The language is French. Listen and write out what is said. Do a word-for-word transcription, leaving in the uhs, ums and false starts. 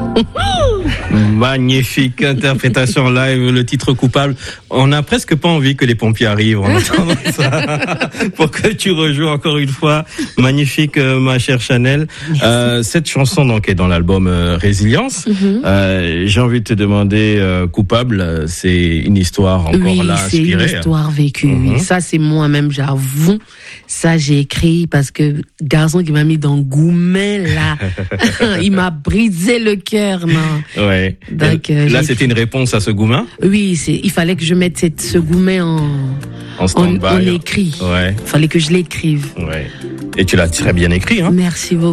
Magnifique interprétation live, le titre Coupable. On n'a presque pas envie que les pompiers arrivent en entendant ça. Pour que tu rejoues encore une fois. Magnifique, euh, ma chère Chanel. Euh, cette chanson donc est dans l'album euh, Résilience. Mm-hmm. Euh, j'ai envie de te demander, euh, Coupable, c'est une histoire encore oui, là inspirée. Oui, c'est une histoire vécue. Mm-hmm. Oui. Ça, c'est moi-même, j'avoue. Ça, j'ai écrit parce que garçon qui m'a mis dans Goumet, là, il m'a brisé le cœur, non. Ouais. Donc, euh, là, c'était une réponse à ce Goumet? Oui, c'est, il fallait que je mette cette, ce Goumet en, en stand-by. En, en écrit. Ouais. Il fallait que je l'écrive. Ouais. Et tu l'as très bien écrit, hein? Merci beaucoup.